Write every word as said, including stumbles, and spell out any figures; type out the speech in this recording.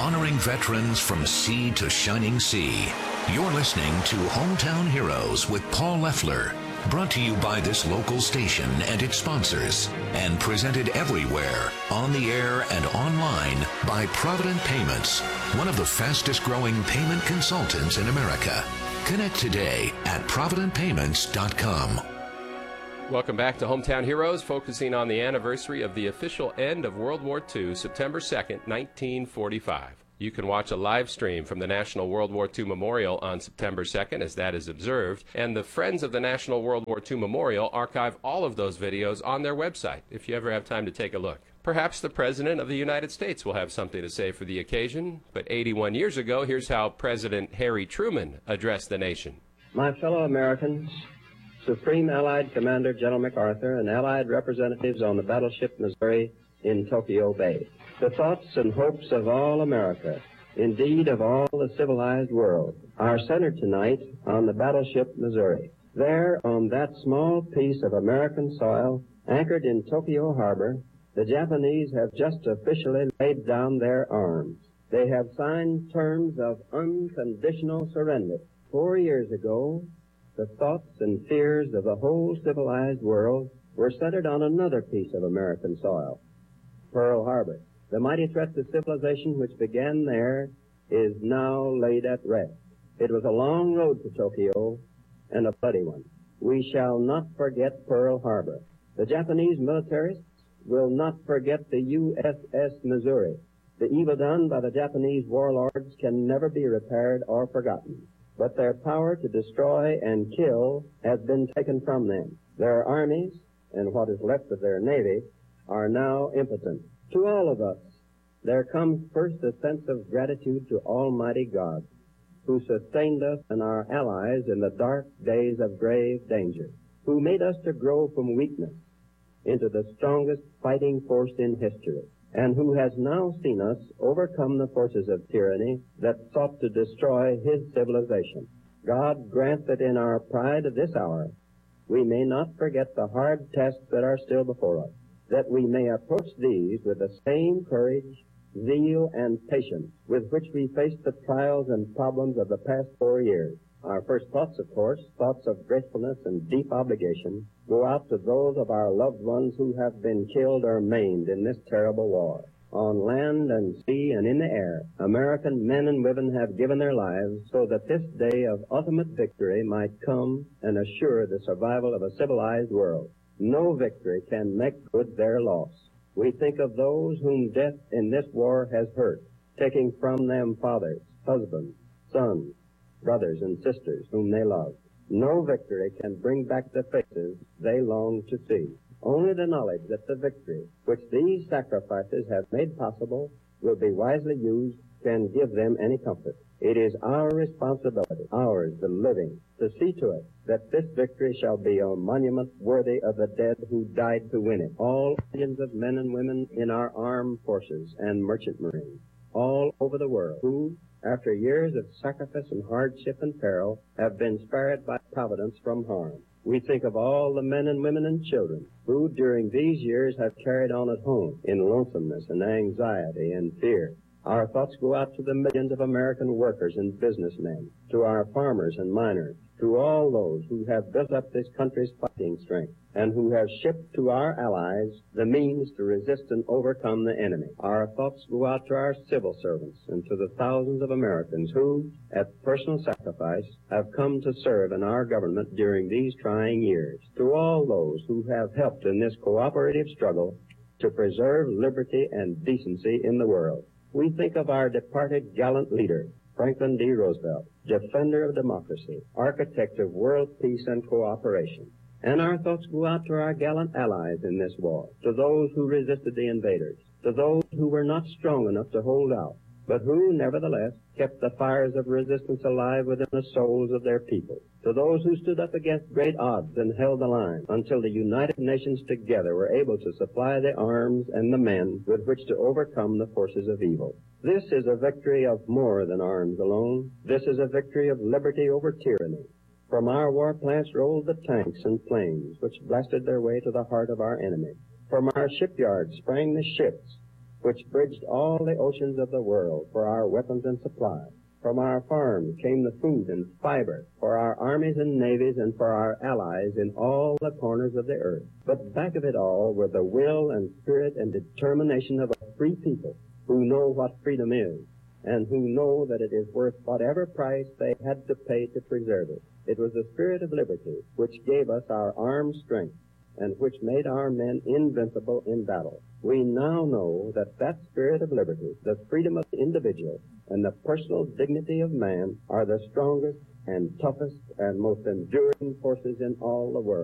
honoring veterans from sea to shining sea. You're listening to Hometown Heroes with Paul Leffler, brought to you by this local station and its sponsors, and presented everywhere, on the air and online, by Provident Payments, one of the fastest growing payment consultants in America. Connect today at provident payments dot com. Welcome back to Hometown Heroes, focusing on the anniversary of the official end of World War Two, September second, nineteen forty-five. You can watch a live stream from the National World War Two Memorial on September second, as that is observed, and the Friends of the National World War Two Memorial archive all of those videos on their website, if you ever have time to take a look. Perhaps the President of the United States will have something to say for the occasion, but eighty-one years ago, here's how President Harry Truman addressed the nation. My fellow Americans, Supreme Allied Commander General MacArthur, and Allied representatives on the battleship Missouri in Tokyo Bay. The thoughts and hopes of all America, indeed of all the civilized world, are centered tonight on the battleship Missouri. There, on that small piece of American soil, anchored in Tokyo Harbor, the Japanese have just officially laid down their arms. They have signed terms of unconditional surrender. Four years ago, the thoughts and fears of the whole civilized world were centered on another piece of American soil, Pearl Harbor. The mighty threat to civilization which began there is now laid at rest. It was a long road to Tokyo and a bloody one. We shall not forget Pearl Harbor. The Japanese militarists will not forget the U S S Missouri. The evil done by the Japanese warlords can never be repaired or forgotten. But their power to destroy and kill has been taken from them. Their armies, and what is left of their navy, are now impotent. To all of us, there comes first a sense of gratitude to Almighty God, who sustained us and our allies in the dark days of grave danger, who made us to grow from weakness into the strongest fighting force in history, and who has now seen us overcome the forces of tyranny that sought to destroy his civilization. God grant that in our pride of this hour, we may not forget the hard tests that are still before us, that we may approach these with the same courage, zeal, and patience with which we faced the trials and problems of the past four years. Our first thoughts, of course, thoughts of gratefulness and deep obligation, go out to those of our loved ones who have been killed or maimed in this terrible war. On land and sea and in the air, American men and women have given their lives so that this day of ultimate victory might come and assure the survival of a civilized world. No victory can make good their loss. We think of those whom death in this war has hurt, taking from them fathers, husbands, sons, brothers and sisters whom they love. No victory can bring back the faces they long to see. Only the knowledge that the victory which these sacrifices have made possible will be wisely used can give them any comfort. It is our responsibility, ours, the living, to see to it that this victory shall be a monument worthy of the dead who died to win it. All millions of men and women in our armed forces and merchant marines, all over the world, who, after years of sacrifice and hardship and peril, have been spared by Providence from harm. We think of all the men and women and children who, during these years, have carried on at home in lonesomeness and anxiety and fear. Our thoughts go out to the millions of American workers and businessmen, to our farmers and miners, to all those who have built up this country's fighting strength, and who have shipped to our allies the means to resist and overcome the enemy. Our thoughts go out to our civil servants and to the thousands of Americans who, at personal sacrifice, have come to serve in our government during these trying years. To all those who have helped in this cooperative struggle to preserve liberty and decency in the world. We think of our departed gallant leader, Franklin D. Roosevelt, defender of democracy, architect of world peace and cooperation. And our thoughts go out to our gallant allies in this war, to those who resisted the invaders, to those who were not strong enough to hold out, but who, nevertheless, kept the fires of resistance alive within the souls of their people, to those who stood up against great odds and held the line until the United Nations together were able to supply the arms and the men with which to overcome the forces of evil. This is a victory of more than arms alone. This is a victory of liberty over tyranny. From our war plants rolled the tanks and planes which blasted their way to the heart of our enemy. From our shipyards sprang the ships which bridged all the oceans of the world for our weapons and supplies. From our farms came the food and fiber for our armies and navies and for our allies in all the corners of the earth. But back of it all were the will and spirit and determination of a free people who know what freedom is and who know that it is worth whatever price they had to pay to preserve it. It was the spirit of liberty which gave us our armed strength and which made our men invincible in battle. We now know that that spirit of liberty, the freedom of the individual, and the personal dignity of man are the strongest and toughest and most enduring forces in all the world.